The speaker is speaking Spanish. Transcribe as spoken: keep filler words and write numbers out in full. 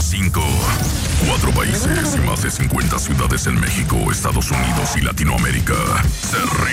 cinco. Cuatro países y más de cincuenta ciudades en México, Estados Unidos y Latinoamérica se